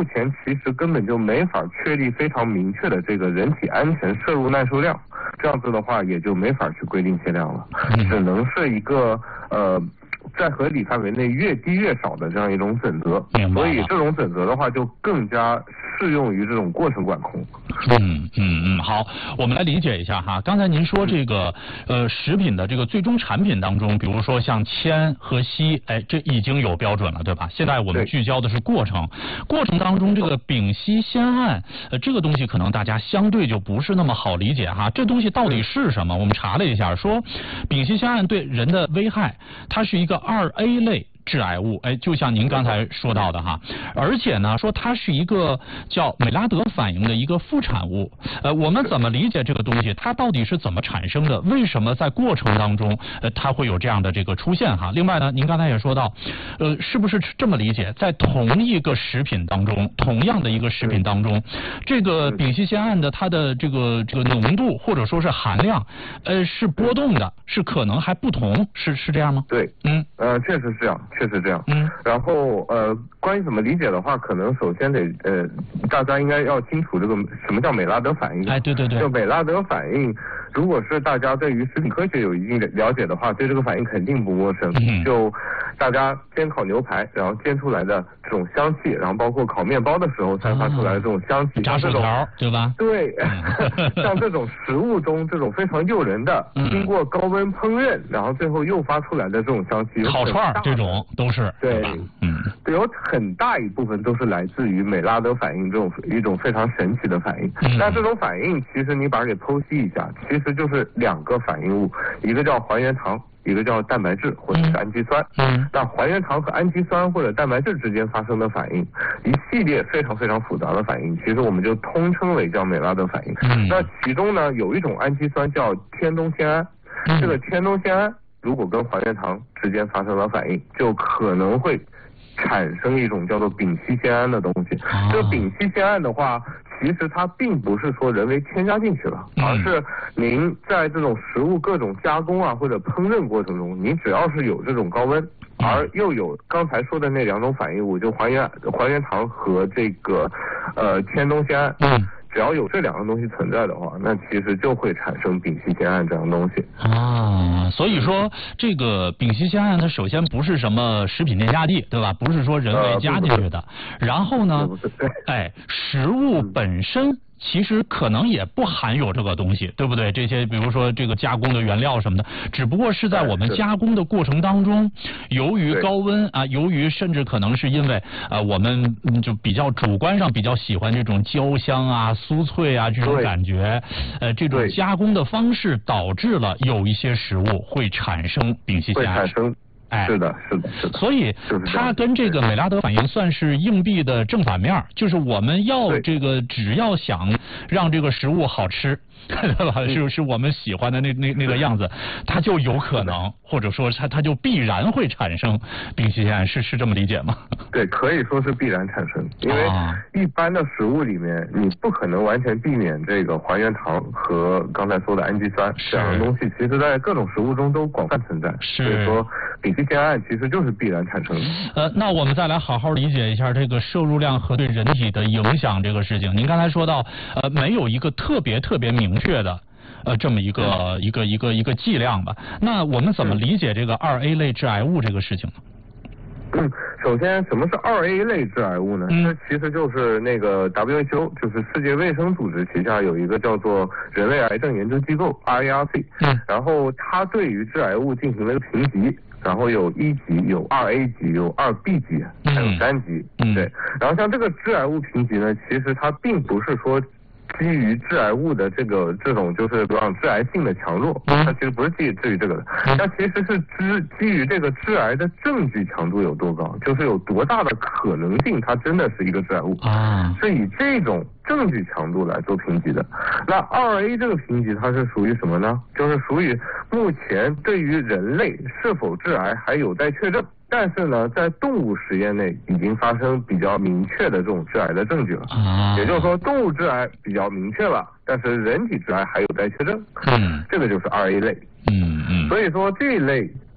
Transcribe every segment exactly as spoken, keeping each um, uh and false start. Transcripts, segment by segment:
目前其实根本就没法确立非常明确的这个人体安全摄入耐受量，这样子的话也就没法去规定限量了，只能是一个呃在合理范围内越低越少的这样一种准则，所以这种准则的话就更加适用于这种过程管控。 嗯嗯嗯，好，我们来理解一下哈。刚才您说这个呃食品的这个最终产品当中，比如说像铅和硒，哎，这已经有标准了，对吧？现在我们聚焦的是过程，过程当中这个丙烯酰胺，呃，这个东西可能大家相对就不是那么好理解哈。这东西到底是什么？我们查了一下，说丙烯酰胺对人的危害，它是一个二 A 类致癌物，哎，就像您刚才说到的哈，而且呢，说它是一个叫美拉德反应的一个副产物。呃，我们怎么理解这个东西？它到底是怎么产生的？为什么在过程当中，呃，它会有这样的这个出现哈？另外呢，您刚才也说到，呃，是不是这么理解？在同一个食品当中，同样的一个食品当中，这个丙烯酰胺的它的这个这个浓度或者说是含量，呃，是波动的，是可能还不同，是是这样吗？ 对，嗯，呃，确实是这样。确实这样，嗯，然后呃，关于怎么理解的话，可能首先得呃，大家应该要清楚这个什么叫美拉德反应。 哎，对对对， 就美拉德反应，如果是大家对于食品科学有一定的了解的话，对这个反应肯定不陌生。嗯、就大家煎烤牛排，然后煎出来的这种香气，然后包括烤面包的时候散发出来的这种香气， 炸薯条，对吧？ 对，像这种食物中这种非常诱人的，嗯、经过高温烹饪，然后最后诱发出来的这种香气， 烤串这种。都是对， 嗯， 有很大一部分都是来自于美拉德反应这种一种非常神奇的反应。嗯、但这种反应其实你把它给剖析一下，其实就是两个反应物，一个叫还原糖，一个叫蛋白质或者是氨基酸。嗯，那还原糖和氨基酸或者蛋白质之间发生的反应，一系列非常非常复杂的反应，其实我们就通称为叫美拉德反应。嗯，那其中呢有一种氨基酸叫天冬酰胺，嗯、这个天冬酰胺如果跟还原糖之间发生了反应，就可能会产生一种叫做丙烯酰胺的东西。啊、这个丙烯酰胺的话，其实它并不是说人为添加进去了，嗯、而是您在这种食物各种加工啊或者烹饪过程中，你只要是有这种高温，而又有刚才说的那两种反应物，就还原还原糖和这个呃天冬酰胺。嗯，只要有这两个东西存在的话，那其实就会产生丙烯酰胺这样的东西啊。所以说，这个丙烯酰胺它首先不是什么食品添加剂，对吧？不是说人为加进去的。呃、然后呢，哎，食物本身其实可能也不含有这个东西，对不对？这些比如说这个加工的原料什么的，只不过是在我们加工的过程当中，由于高温啊，由于甚至可能是因为啊、呃、我们就比较主观上比较喜欢这种焦香啊、酥脆啊这种感觉，呃，这种加工的方式导致了有一些食物会产生丙烯酰胺。 哎，是的，是的，是的。 所以它跟这个美拉德反应算是硬币的正反面，就是我们要这个只要想让这个食物好吃，对吧？是是我们喜欢的那那那个样子，它就有可能，或者说它它就必然会产生丙烯酰胺，是是这么理解吗？ 对，可以说是必然产生，因为一般的食物里面，你不可能完全避免这个还原糖和刚才说的氨基酸这样的东西，其实在各种食物中都广泛存在。 是， 所以说丙烯酰胺其实就是必然产生的。 呃，那我们再来好好理解一下这个摄入量和对人体的影响这个事情。您刚才说到，呃，没有一个特别特别明确的。呃，这么一个一个一个一个剂量吧。那我们怎么理解这个二 A 类致癌物这个事情呢？ 嗯，首先，什么是二 A 类致癌物呢？这、嗯、其实就是那个 W H O， 就是世界卫生组织旗下有一个叫做人类癌症研究机构 R A R C， 嗯，然后它对于致癌物进行了一个评级，然后有一级、有二 A 级、有二 B 级，还有三级，嗯，对。然后像这个致癌物评级呢，其实它并不是说基于致癌物的这个这种就是讲致癌性的强弱，它其实不是基于至于这个的，它其实是基基于这个致癌的证据强度有多高，就是有多大的可能性它真的是一个致癌物啊，是以这种证据强度来做评级的。那二 A 这个评级它是属于什么呢？就是属于目前对于人类是否致癌还有待确证。但是呢，在动物实验内已经发生比较明确的这种致癌的证据了，啊、也就是说动物致癌比较明确了，但是人体致癌还有待确证。嗯，这个就是二 A 类。嗯嗯。所以说这一类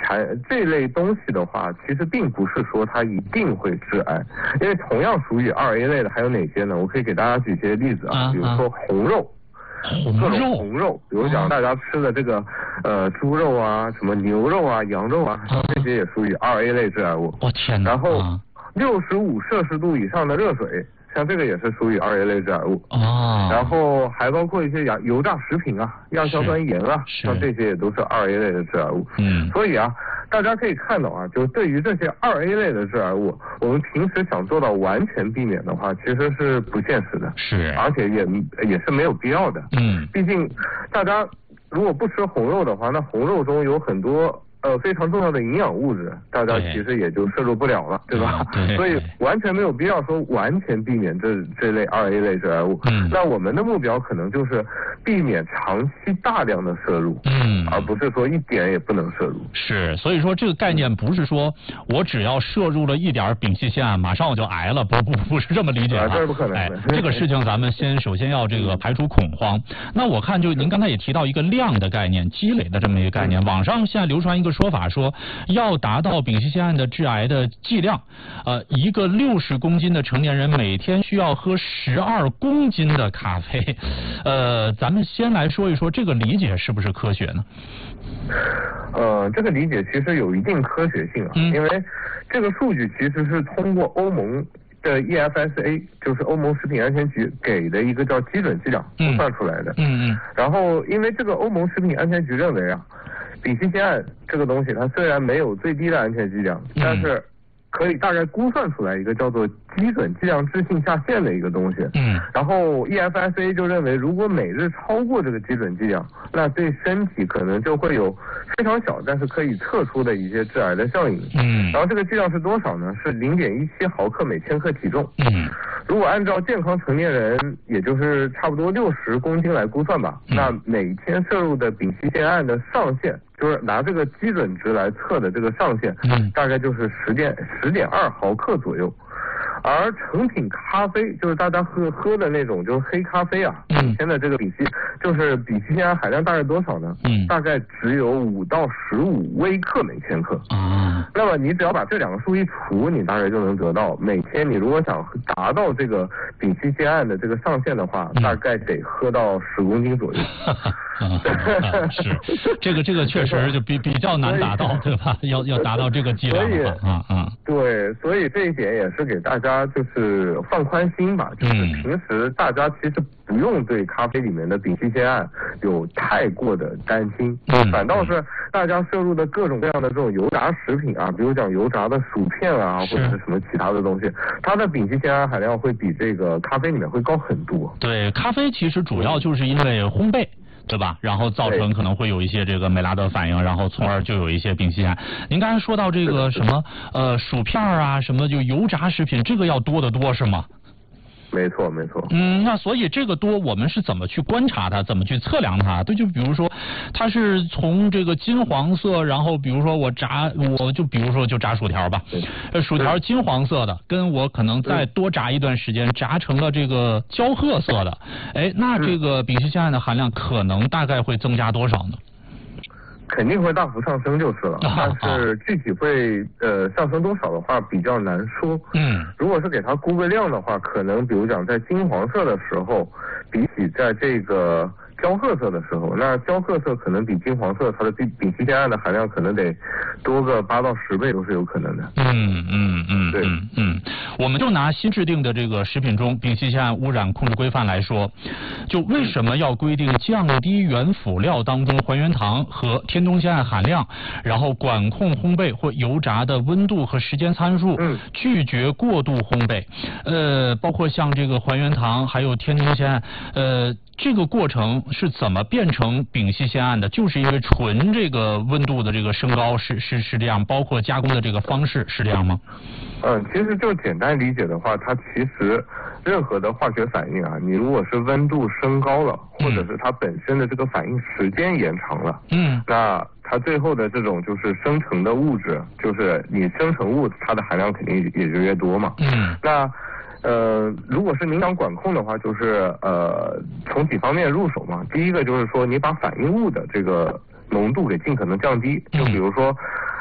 产这类东西的话，其实并不是说它一定会致癌，因为同样属于二 A 类的还有哪些呢？我可以给大家举些例子啊，比如说红肉。各种红肉，比如讲大家吃的这个呃猪肉啊，什么牛肉啊、羊肉啊，这些也属于二 A 类致癌物。 我天哪！ 然后六十五摄氏度以上的热水，像这个也是属于二 A 类致癌物。 哦。 然后还包括一些油油炸食品啊、亚硝酸盐啊，像这些也都是二 A 类的致癌物。 嗯。 所以啊，大家可以看到啊，就对于这些二 A 类的致癌物，我们平时想做到完全避免的话，其实是不现实的。 是。而且也也是没有必要的。 嗯。 毕竟大家如果不吃红肉的话，那红肉中有很多呃非常重要的营养物质，大家其实也就摄入不了了，对吧？ 对。 所以完全没有必要说完全避免这这类二 A 类致癌物。 嗯。 那我们的目标可能就是避免长期大量的摄入， 嗯， 而不是说一点也不能摄入。 是，所以说这个概念不是说我只要摄入了一点丙烯酰胺，马上我就癌了，不不不是这么理解啊， 这不可能。 哎，这个事情咱们先首先要这个排除恐慌。那我看就您刚才也提到一个量的概念，积累的这么一个概念，网上现在流传一个说法说，要达到丙烯酰胺的致癌的剂量，呃，一个六十公斤的成年人每天需要喝十二公斤的咖啡，呃，咱们先来说一说这个理解是不是科学呢？ 呃，这个理解其实有一定科学性啊， 嗯、 因为这个数据其实是通过欧盟的 E F S A， 就是欧盟食品安全局给的一个叫基准剂量估算出来的。 嗯嗯。 然后，因为这个欧盟食品安全局认为啊，丙烯酰胺这个东西它虽然没有最低的安全剂量， 嗯、 但是可以大概估算出来一个叫做基准剂量置信下限的一个东西。 嗯。 然后 E F S A 就认为，如果每日超过这个基准剂量，那对身体可能就会有非常小但是可以测出的一些致癌的效应。 嗯。 然后这个剂量是多少呢？是零点一七毫克每千克体重。 嗯。 如果按照健康成年人，也就是差不多六十公斤来估算吧， 嗯、 那每天摄入的丙烯酰胺的上限，就是拿这个基准值来测的这个上限， 嗯、 大概就是十点十点二毫克左右。而成品咖啡，就是大家喝喝的那种，就是黑咖啡啊， 嗯， 现在这个丙烯，就是丙烯酰胺含量大概多少呢？ 嗯， 大概只有五到十五微克每千克。 啊， 那么你只要把这两个数一除，你大概就能得到，每天你如果想达到这个丙烯酰胺的这个上限的话， 嗯、 大概得喝到十公斤左右。 啊，是，这个这个确实就比比较难达到，对吧？要要达到这个剂量的话，啊啊， 对，所以这一点也是给大家就是放宽心吧，就是平时大家其实不用对咖啡里面的丙烯酰胺有太过的担心， 嗯， 反倒是大家摄入的各种各样的这种油炸食品啊，比如讲油炸的薯片啊，或者是什么其他的东西，它的丙烯酰胺含量会比这个咖啡里面会高很多。 对，咖啡其实主要就是因为烘焙。对吧？然后造成可能会有一些这个美拉德反应，然后从而就有一些丙烯酰胺。您刚才说到这个什么呃薯片啊，什么就油炸食品，这个要多得多是吗？ 没错，没错。 嗯，那所以这个多，我们是怎么去观察它，怎么去测量它？对，就比如说，它是从这个金黄色，然后比如说我炸，我就比如说就炸薯条吧，呃，薯条金黄色的，跟我可能再多炸一段时间，炸成了这个焦褐色的，哎，那这个丙烯酰胺的含量可能大概会增加多少呢？ 肯定会大幅上升就是了，但是具体会呃上升多少的话比较难说。 嗯， 如果是给它估个量的话，可能比如讲在金黄色的时候，比起在这个焦褐色的时候，那焦褐色可能比金黄色它的丙丙烯酰胺的含量可能得多个八到十倍都是有可能的。 嗯嗯嗯， 对， 嗯嗯，我们就拿新制定的这个食品中丙烯酰胺污染控制规范来说，就为什么要规定降低原辅料当中还原糖和天冬酰胺含量，然后管控烘焙或油炸的温度和时间参数， 嗯， 拒绝过度烘焙，呃，包括像这个还原糖还有天冬酰胺，呃。这个过程是怎么变成丙烯酰胺的？就是因为纯这个温度的这个升高是是是这样，包括加工的这个方式是这样吗？ 嗯，其实就简单理解的话，它其实任何的化学反应啊，你如果是温度升高了，或者是它本身的这个反应时间延长了， 嗯， 那它最后的这种就是生成的物质，就是你生成物它的含量肯定也就越多嘛。 嗯， 那。呃，如果是您想管控的话，就是呃从几方面入手嘛。第一个就是说，你把反应物的这个浓度给尽可能降低，就比如说，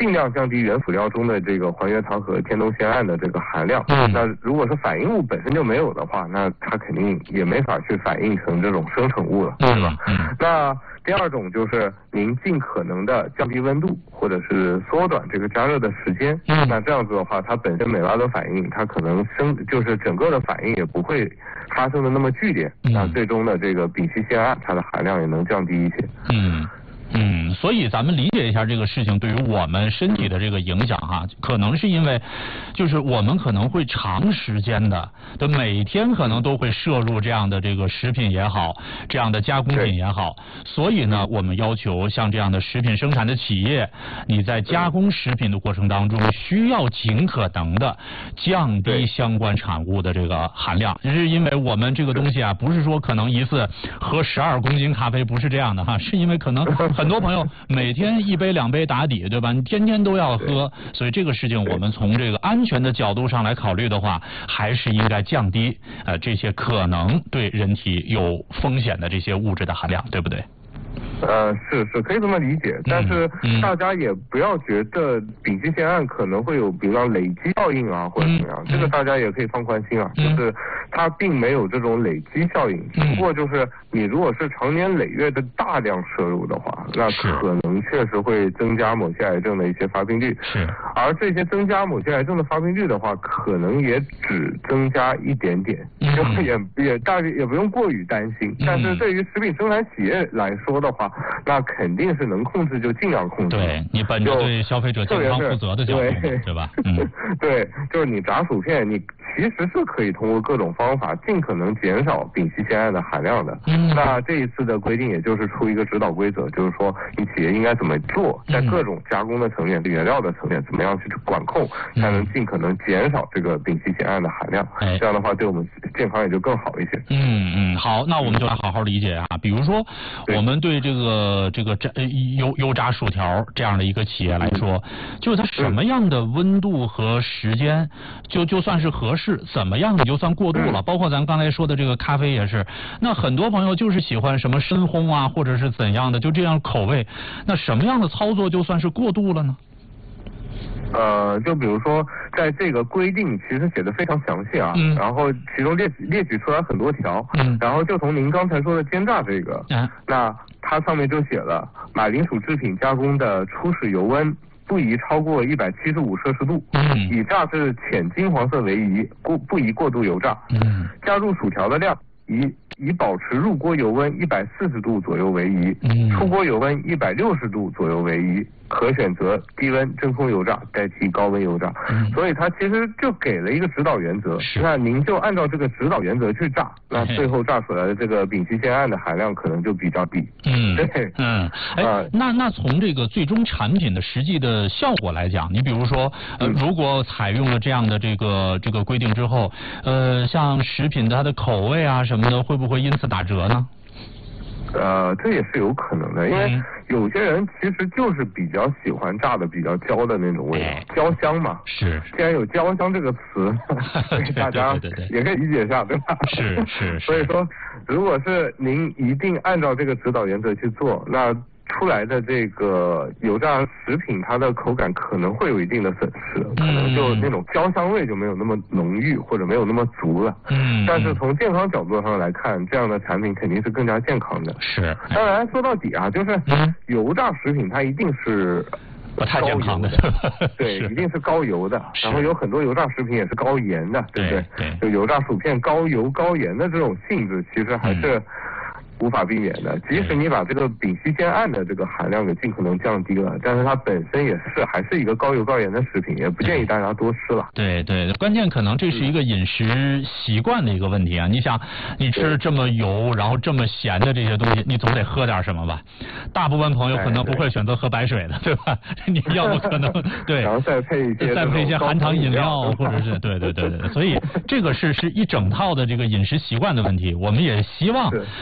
尽量降低原辅料中的这个还原糖和天冬酰胺的这个含量。 嗯， 那如果是反应物本身就没有的话，那它肯定也没法去反应成这种生成物了，对吧？ 嗯， 那第二种就是您尽可能的降低温度，或者是缩短这个加热的时间。 嗯， 那这样子的话，它本身美拉德反应，它可能生就是整个的反应也不会发生的那么剧烈。 嗯， 那最终的这个丙烯酰胺它的含量也能降低一些。 嗯。嗯，所以咱们理解一下这个事情对于我们身体的这个影响哈，可能是因为，就是我们可能会长时间的，的每天可能都会摄入这样的这个食品也好，这样的加工品也好，所以呢，我们要求像这样的食品生产的企业，你在加工食品的过程当中，需要尽可能的降低相关产物的这个含量，是因为我们这个东西啊，不是说可能一次喝十二公斤咖啡，不是这样的哈，是因为可能很多朋友每天一杯两杯打底，对吧？你天天都要喝，所以这个事情我们从这个安全的角度上来考虑的话，还是应该降低呃这些可能对人体有风险的这些物质的含量，对不对？ 呃，是是可以这么理解，但是大家也不要觉得丙烯酰胺可能会有比方累积效应啊，或者怎么样，嗯、这个大家也可以放宽心啊，嗯、就是它并没有这种累积效应，只不过就是你如果是长年累月的大量摄入的话，那可能确实会增加某些癌症的一些发病率。 是， 而这些增加某些癌症的发病率的话，可能也只增加一点点， 嗯、 就也也大约也不用过于担心。嗯、但是对于食品生产企业来说的话，那肯定是能控制就尽量控制。 对，你本着对消费者健康负责的角度，对, 对吧？嗯， 对，就是你炸薯片，你其实是可以通过各种方法尽可能减少丙烯酰胺的含量的。嗯，那这一次的规定也就是出一个指导规则，就是说你企业应该怎么做，在各种加工的层面、原料的层面，怎么样去管控，才能尽可能减少这个丙烯酰胺的含量。哎，这样的话对我们健康也就更好一些。 嗯嗯，好，那我们就来好好理解啊。比如说，我们对这个这个炸油油炸薯条这样的一个企业来说，就是它什么样的温度和时间就就算是合适，怎么样你就算过度了。包括咱刚才说的这个咖啡也是，那很多朋友就是喜欢什么深烘啊，或者是怎样的，就这样口味，那什么样的操作就算是过度了呢？ 呃，就比如说，在这个规定其实写的非常详细啊，嗯、然后其中列举列举出来很多条，嗯、然后就从您刚才说的煎炸这个，嗯、那它上面就写了，马铃薯制品加工的初始油温不宜超过一百七十五摄氏度，嗯、以炸至浅金黄色为宜，不不宜过度油炸，嗯、加入薯条的量以以保持入锅油温一百四十度左右为宜，嗯、出锅油温一百六十度左右为宜。可选择低温真空油炸代替高温油炸，嗯、所以它其实就给了一个指导原则。那您就按照这个指导原则去炸，那最后炸出来的这个丙烯酰胺的含量可能就比较低。 嗯， 对， 嗯，哎，呃、那那从这个最终产品的实际的效果来讲，你比如说，呃，嗯、如果采用了这样的这个这个规定之后，呃，像食品的它的口味啊什么的，会不会因此打折呢？ 呃，这也是有可能的，因为有些人其实就是比较喜欢炸的比较焦的那种味道，哎、焦香嘛。 是。 既然有焦香这个词，大家也可以理解一下，对吧？ 是是是。 所以说，如果是您一定按照这个指导原则去做，那出来的这个油炸食品，它的口感可能会有一定的损失，可能就那种焦香味就没有那么浓郁，或者没有那么足了。嗯。但是从健康角度上来看，这样的产品肯定是更加健康的。 是。 当然说到底啊，就是油炸食品它一定是不太健康的， 对，一定是高油的。然后有很多油炸食品也是高盐的，对不对？对。就油炸薯片高油高盐的这种性质，其实还是无法避免的，即使你把这个丙烯酰胺的这个含量给尽可能降低了，但是它本身也是还是一个高油高盐的食品，也不建议大家多吃了。 对对，关键可能这是一个饮食习惯的一个问题啊！你想，你吃这么油，然后这么咸的这些东西，你总得喝点什么吧？大部分朋友可能不会选择喝白水的，对吧？你要不可能对， 然后再配一些再配一些含糖饮料，或者是对对对对，所以这个是是一整套的这个饮食习惯的问题。我们也希望通过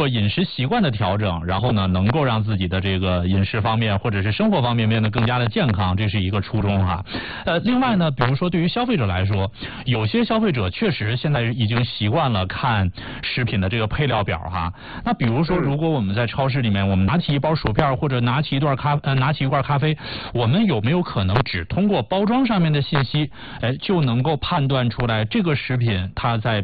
过饮食习惯的调整，然后呢，能够让自己的这个饮食方面或者是生活方面变得更加的健康，这是一个初衷哈。呃，另外呢，比如说对于消费者来说，有些消费者确实现在已经习惯了看食品的这个配料表哈。那比如说，如果我们在超市里面，我们拿起一包薯片或者拿起一段咖呃拿起一罐咖啡，我们有没有可能只通过包装上面的信息，哎，就能够判断出来这个食品它在